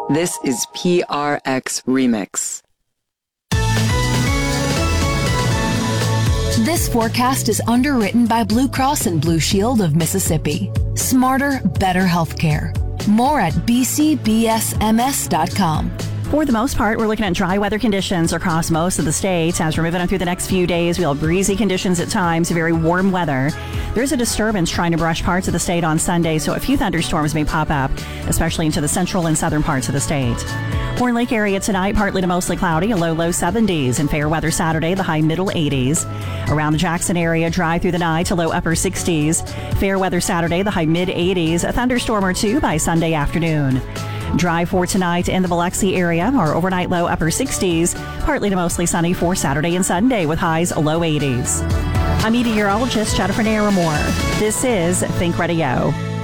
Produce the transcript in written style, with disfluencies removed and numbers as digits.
This is PRX Remix. This forecast is underwritten by Blue Cross and Blue Shield of Mississippi. Smarter, better healthcare. More at bcbsms.com. For the most part, we're looking at dry weather conditions across most of the state. As we're moving on through the next few days, we'll have breezy conditions at times, very warm weather. There's a disturbance trying to brush parts of the state on Sunday, so a few thunderstorms may pop up, especially into the central and southern parts of the state. Horn Lake area tonight, partly to mostly cloudy, a low 70s, and fair weather Saturday, the high middle 80s. Around the Jackson area, dry through the night to low upper 60s. Fair weather Saturday, the high mid 80s, a thunderstorm or two by Sunday afternoon. Dry for tonight in the Biloxi area, our overnight low upper 60s, partly to mostly sunny for Saturday and Sunday with highs low 80s. I'm meteorologist Jennifer Naramore. This is Think Radio.